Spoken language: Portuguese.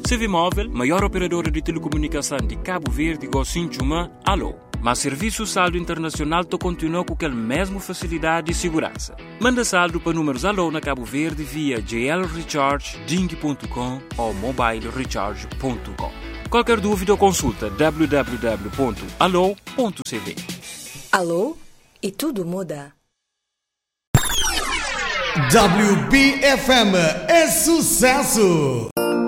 Civimóvel, maior operadora de telecomunicação de Cabo Verde, Gocinchuma, alô. Mas serviço saldo internacional continua com aquela mesma facilidade e segurança. Manda saldo para números alô na Cabo Verde via JL Recharge, Ding.com ou mobilecharge.com. Qualquer dúvida ou consulta www.alô.cv. Alô? E tudo muda. WBFM é sucesso!